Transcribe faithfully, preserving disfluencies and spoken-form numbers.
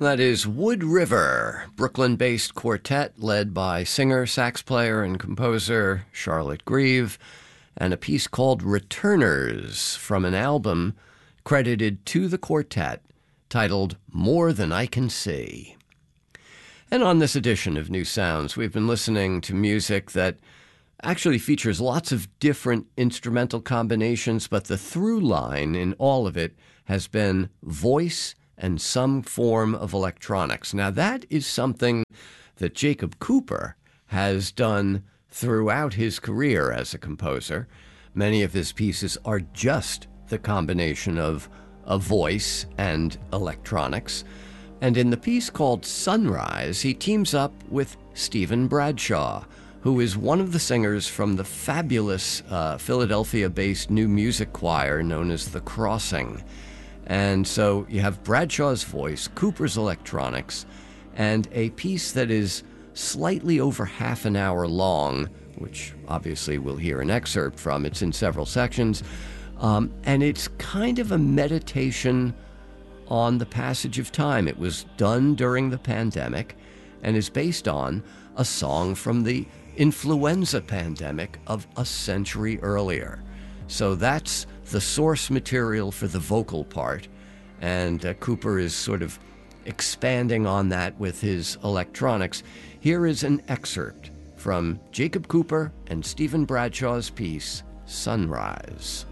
That is Wood River, Brooklyn-based quartet led by singer, sax player, and composer Charlotte Grieve, and a piece called Returners from an album credited to the quartet titled More Than I Can See. And on this edition of New Sounds, we've been listening to music that actually features lots of different instrumental combinations, but the through line in all of it has been voice and some form of electronics. Now, that is something that Jacob Cooper has done throughout his career as a composer. Many of his pieces are just the combination of a voice and electronics. And in the piece called Sunrise, he teams up with Stephen Bradshaw, who is one of the singers from the fabulous uh, Philadelphia-based new music choir known as The Crossing. And so you have Bradshaw's voice, Cooper's electronics, and a piece that is slightly over half an hour long, which obviously we'll hear an excerpt from. It's in several sections. Um, and it's kind of a meditation on the passage of time. It was done during the pandemic and is based on a song from the influenza pandemic of a century earlier. So that's the source material for the vocal part, and uh, Cooper is sort of expanding on that with his electronics. Here is an excerpt from Jacob Cooper and Stephen Bradshaw's piece, Sunrise.